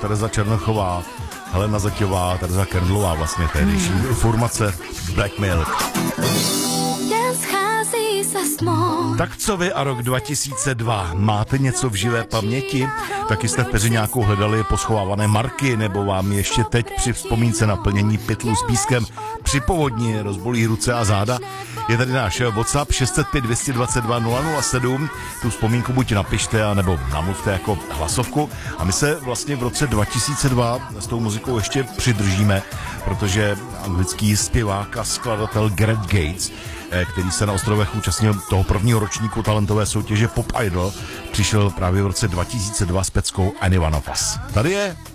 Tereza Černochová, Helena Zaťová, Tereza Kendlová, vlastně tehdejší formace Black Milk. Tak co vy a rok 2002? Máte něco v živé paměti? Taky jste v Peřiňáku hledali poschovávané marky, nebo vám ještě teď při vzpomínce na plnění pytlu s pískem při povodni rozbolí ruce a záda? Je tady náš WhatsApp 605 222 007. Tu vzpomínku buď napište, anebo namluvte jako hlasovku. A my se vlastně v roce 2002 s tou muzikou ještě přidržíme, protože anglický zpěvák a skladatel Gareth Gates, který se na ostrovech účastnil toho prvního ročníku talentové soutěže Pop Idol, přišel právě v roce 2002 s peckou Any One of Us. Tady je